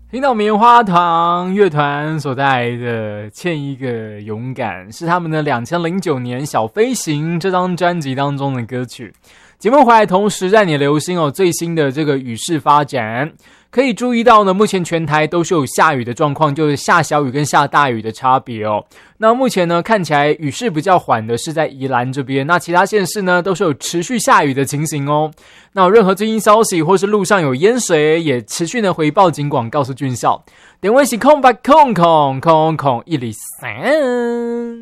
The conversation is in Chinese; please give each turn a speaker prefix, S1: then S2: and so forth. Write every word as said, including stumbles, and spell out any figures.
S1: 听到棉花糖乐团所带来的《欠一个勇敢》是他们的二零零九年《小飞行》这张专辑当中的歌曲。节目回来同时带你留心哦，最新的这个雨势发展，可以注意到呢，目前全台都是有下雨的状况，就是下小雨跟下大雨的差别哦。那目前呢，看起来雨势比较缓的是在宜兰这边，那其他县市呢都是有持续下雨的情形哦。那有任何最新消息或是路上有淹水，也持续的回报警广告诉军校。点位是空白空空空空一里三。